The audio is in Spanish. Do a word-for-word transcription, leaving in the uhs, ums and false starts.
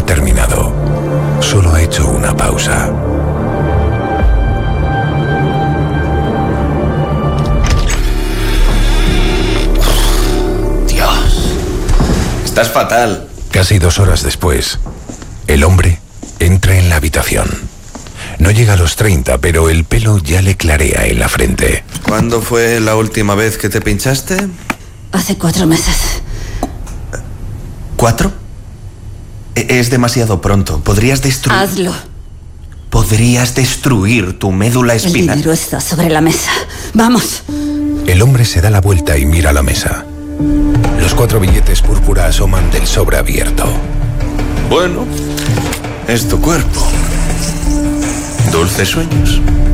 ha terminado. Solo ha hecho una pausa. Dios, estás fatal. Casi dos horas después, el hombre entra en la habitación. No llega a los treinta, pero el pelo ya le clarea en la frente. ¿Cuándo fue la última vez que te pinchaste? Hace cuatro meses. ¿Cuatro? Es demasiado pronto. Podrías destruir... Hazlo. Podrías destruir tu médula espinal. El dinero está sobre la mesa. ¡Vamos! El hombre se da la vuelta y mira la mesa. Los cuatro billetes púrpura asoman del sobre abierto. Bueno, es tu cuerpo. Dulces sueños.